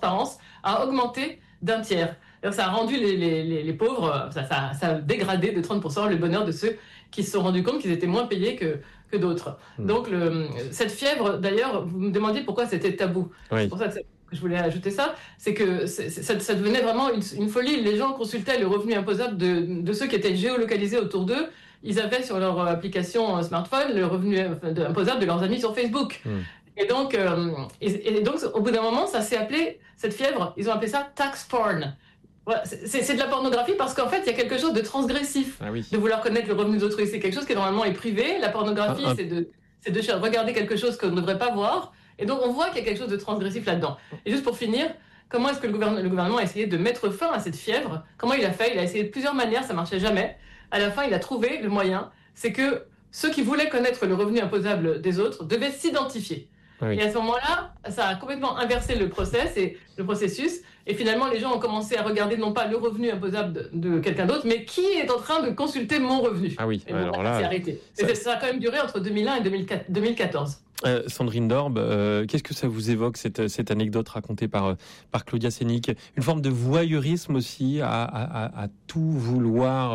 transparence a augmenté d'un tiers. Alors, ça a rendu les pauvres, ça a dégradé de 30% le bonheur de ceux qui se sont rendus compte qu'ils étaient moins payés que d'autres. Donc, cette fièvre, d'ailleurs, vous me demandiez pourquoi c'était tabou. Oui. C'est pour ça que je voulais ajouter ça, c'est que ça devenait vraiment une folie. Les gens consultaient le revenu imposable de ceux qui étaient géolocalisés autour d'eux. Ils avaient sur leur application smartphone le revenu imposable de leurs amis sur Facebook. Et donc, au bout d'un moment, ça s'est appelé, cette fièvre, ils ont appelé ça tax porn. Voilà, c'est de la pornographie parce qu'en fait, il y a quelque chose de transgressif de vouloir connaître le revenu d'autrui. C'est quelque chose qui normalement est privé. La pornographie, c'est de regarder quelque chose qu'on ne devrait pas voir. Et donc, on voit qu'il y a quelque chose de transgressif là-dedans. Et juste pour finir, comment est-ce que le gouvernement a essayé de mettre fin à cette fièvre? Comment il a fait? Il a essayé de plusieurs manières, ça marchait jamais. À la fin, il a trouvé le moyen, c'est que ceux qui voulaient connaître le revenu imposable des autres devaient s'identifier. Oui. Et à ce moment-là, ça a complètement inversé le processus. Et finalement, les gens ont commencé à regarder non pas le revenu imposable de quelqu'un d'autre, mais qui est en train de consulter mon revenu. Ah oui, et alors là, c'est arrêté. Ça a quand même duré entre 2001 et 2014. Sandrine Dorbe, qu'est-ce que ça vous évoque cette anecdote racontée par Claudia Sénic? Une forme de voyeurisme aussi à tout vouloir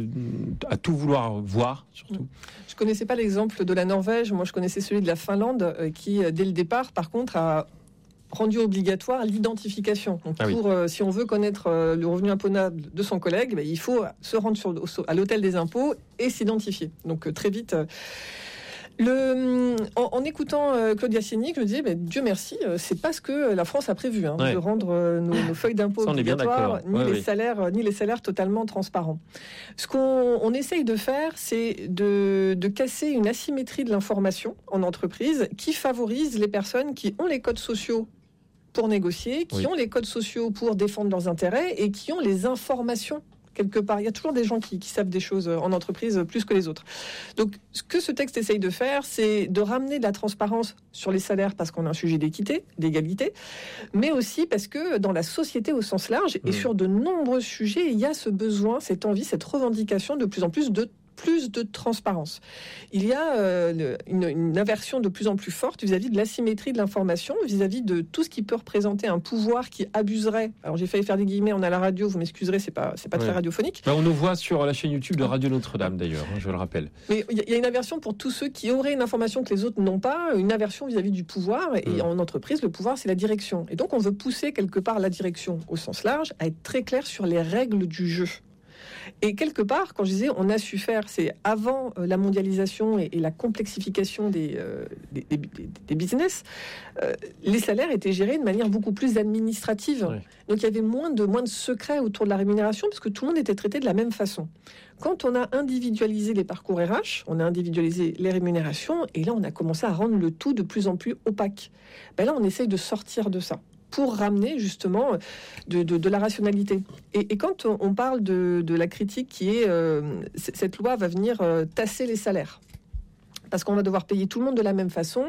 voir surtout. Je connaissais pas l'exemple de la Norvège, moi je connaissais celui de la Finlande qui dès le départ par contre a rendu obligatoire l'identification. Donc si on veut connaître le revenu imposable de son collègue, il faut se rendre à l'hôtel des impôts et s'identifier. Donc très vite. En écoutant Claudia Sénic, je me disais, Dieu merci, c'est pas ce que la France a prévu, de rendre nos feuilles d'impôt obligatoires, les salaires totalement transparents. Ce qu'on essaye de faire, c'est de casser une asymétrie de l'information en entreprise qui favorise les personnes qui ont les codes sociaux pour négocier, qui ont les codes sociaux pour défendre leurs intérêts et qui ont les informations. Quelque part, il y a toujours des gens qui savent des choses en entreprise plus que les autres. Donc, ce que ce texte essaye de faire, c'est de ramener de la transparence sur les salaires parce qu'on a un sujet d'équité, d'égalité, mais aussi parce que dans la société au sens large et sur de nombreux sujets, il y a ce besoin, cette envie, cette revendication de plus en plus de transparence. Il y a une aversion de plus en plus forte vis-à-vis de l'asymétrie de l'information, vis-à-vis de tout ce qui peut représenter un pouvoir qui abuserait. Alors j'ai failli faire des guillemets, on a la radio, vous m'excuserez, c'est pas très radiophonique. On nous voit sur la chaîne YouTube de Radio Notre-Dame d'ailleurs, je le rappelle. Mais il y a une aversion pour tous ceux qui auraient une information que les autres n'ont pas, une aversion vis-à-vis du pouvoir, et en entreprise, le pouvoir c'est la direction. Et donc on veut pousser quelque part la direction au sens large à être très clair sur les règles du jeu. Et quelque part, quand je disais on a su faire, c'est avant la mondialisation et la complexification des business, les salaires étaient gérés de manière beaucoup plus administrative. Oui. Donc il y avait moins de secrets autour de la rémunération parce que tout le monde était traité de la même façon. Quand on a individualisé les parcours RH, on a individualisé les rémunérations et là on a commencé à rendre le tout de plus en plus opaque. Là on essaye de sortir de ça pour ramener justement de la rationalité. Et quand on parle de la critique qui est cette loi va venir tasser les salaires, parce qu'on va devoir payer tout le monde de la même façon,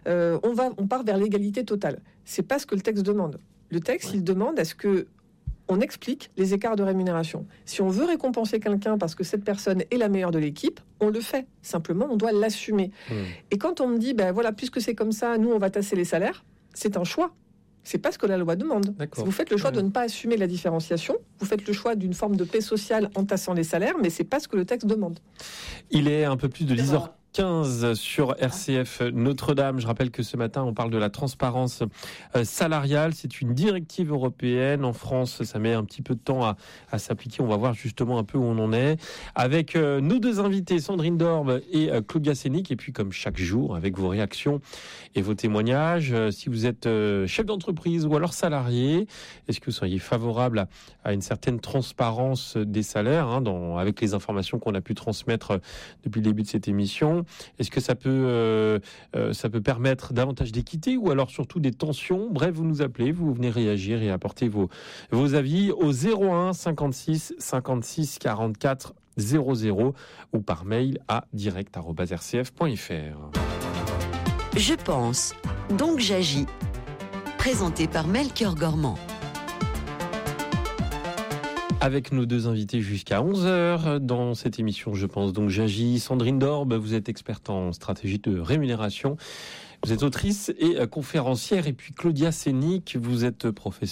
on part vers l'égalité totale. C'est pas ce que le texte demande. Le texte, il demande à ce que on explique les écarts de rémunération. Si on veut récompenser quelqu'un parce que cette personne est la meilleure de l'équipe, on le fait. Simplement, on doit l'assumer. Et quand on me dit, puisque c'est comme ça, nous, on va tasser les salaires, c'est un choix. C'est pas ce que la loi demande. Vous faites le choix de ne pas assumer la différenciation, vous faites le choix d'une forme de paix sociale en tassant les salaires, mais c'est pas ce que le texte demande. Il est un peu plus de 10h15 sur RCF Notre-Dame. Je rappelle que ce matin, on parle de la transparence salariale. C'est une directive européenne. En France, ça met un petit peu de temps à s'appliquer. On va voir justement un peu où on en est. Avec nos deux invités, Sandrine Dorbe et Claudia Sénic. Et puis, comme chaque jour, avec vos réactions et vos témoignages. Si vous êtes chef d'entreprise ou alors salarié, est-ce que vous seriez favorable à une certaine transparence des salaires, avec les informations qu'on a pu transmettre depuis le début de cette émission? Est-ce que ça peut permettre davantage d'équité ou alors surtout des tensions? Bref, vous nous appelez, vous venez réagir et apporter vos avis au 01 56 56 44 00 ou par mail à direct@rcf.fr. Je pense, donc j'agis. Présenté par Melchior Gormand. Avec nos deux invités jusqu'à 11h dans cette émission, je pense donc j'agis. Sandrine Dorbe, vous êtes experte en stratégie de rémunération. Vous êtes autrice et conférencière. Et puis Claudia Sénic, vous êtes professeure